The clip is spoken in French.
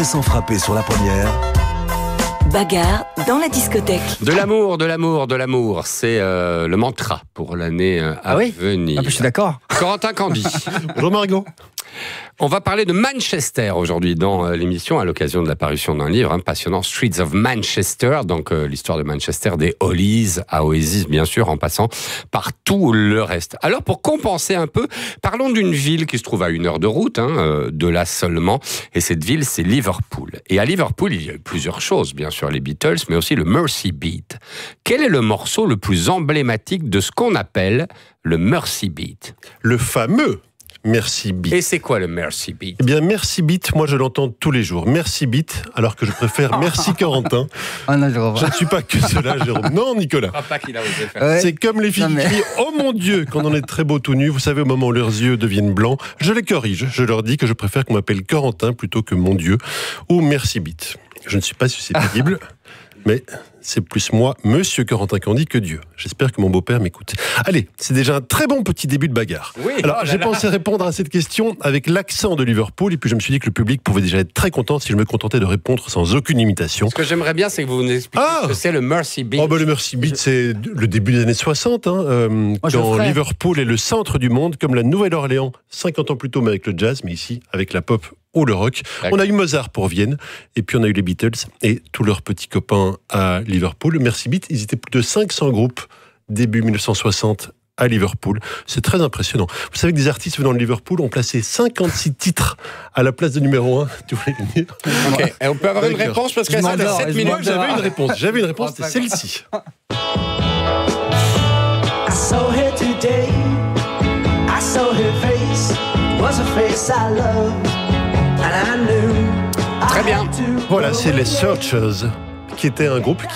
Entrer sans frapper sur la première. Bagarre dans la discothèque. De l'amour, de l'amour, de l'amour. C'est le mantra pour l'année à venir. Je suis d'accord. Corentin Candy. Bonjour Margot. On va parler de Manchester aujourd'hui dans l'émission à l'occasion de la parution d'un livre passionnant, Streets of Manchester, donc l'histoire de Manchester, des Hollies à Oasis bien sûr, en passant par tout le reste. Alors pour compenser un peu, parlons d'une ville qui se trouve à 1 heure de route, de là seulement, et cette ville c'est Liverpool. Et à Liverpool il y a eu plusieurs choses, bien sûr les Beatles, mais aussi le Mersey Beat. Quel est le morceau le plus emblématique de ce qu'on appelle le Mersey Beat? Le fameux Mersey Beat. Et c'est quoi le Mersey Beat? Eh bien, Mersey Beat, moi je l'entends tous les jours. Mersey Beat, alors que je préfère Merci Corentin. Ah non, je ne suis pas que cela, Jérôme. Non, Nicolas. Je crois pas qu'il a osé faire. Ouais. C'est comme les filles qui crient « Oh mon Dieu !» quand on est très beau tout nu. Vous savez, au moment où leurs yeux deviennent blancs, je les corrige. Je leur dis que je préfère qu'on m'appelle Corentin plutôt que mon Dieu ou Mersey Beat. Je ne suis pas susceptible, mais c'est plus moi, Monsieur Corentin Candy, que Dieu. J'espère que mon beau-père m'écoute. Allez, c'est déjà un très bon petit début de bagarre. Oui, alors, j'ai pensé répondre à cette question avec l'accent de Liverpool, et puis je me suis dit que le public pouvait déjà être très content si je me contentais de répondre sans aucune imitation. Ce que j'aimerais bien, c'est que vous nous expliquiez ce que c'est le Mersey Beat. Oh bah le Mersey Beat, c'est le début des années 60, quand Liverpool est le centre du monde, comme la Nouvelle-Orléans, 50 ans plus tôt, mais avec le jazz, mais ici, avec la pop ou le rock. On a eu Mozart pour Vienne, et puis on a eu les Beatles et tous leurs petits copains à Liverpool. Le Mersey Beat, ils étaient plus de 500 groupes début 1960 à Liverpool. C'est très impressionnant. Vous savez que des artistes venant de Liverpool ont placé 56 titres à la place de numéro 1. Tu voulais le dire? Ok, et on peut avoir une réponse parce qu'il reste 7 minutes. Moi, j'avais une réponse, c'était celle-ci. I saw her today. I saw her face. It was a face I loved. And I knew. Très bien. Voilà, c'est les Searchers, qui était un groupe